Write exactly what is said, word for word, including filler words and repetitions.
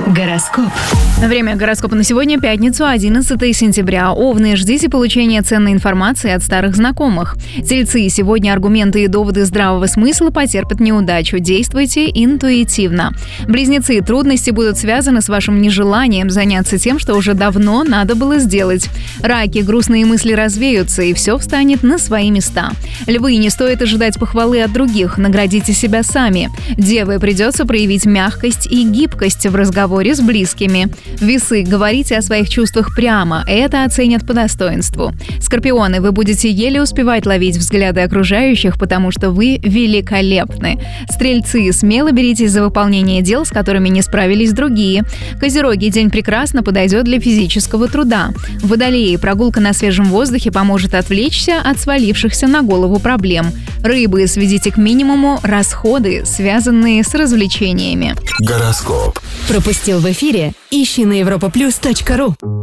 Гороскоп. Время гороскопа на сегодня, пятницу, одиннадцатое сентября. Овны, ждите получения ценной информации от старых знакомых. Тельцы, сегодня аргументы и доводы здравого смысла потерпят неудачу. Действуйте интуитивно. Близнецы, трудности будут связаны с вашим нежеланием заняться тем, что уже давно надо было сделать. Раки, грустные мысли развеются, и все встанет на свои места. Львы, не стоит ожидать похвалы от других, наградите себя сами. Девы, придется проявить мягкость и гибкость в разговоре с близкими. Весы, говорите о своих чувствах прямо, это оценят по достоинству. Скорпионы, вы будете еле успевать ловить взгляды окружающих, потому что вы великолепны. Стрельцы, смело беритесь за выполнение дел, с которыми не справились другие. Козероги, день прекрасно подойдет для физического труда. Водолеи, прогулка на свежем воздухе поможет отвлечься от свалившихся на голову проблем. Рыбы, сведите к минимуму расходы, связанные с развлечениями. Гороскоп. Пропустил в эфире? Ищи на европа плюс точка ру.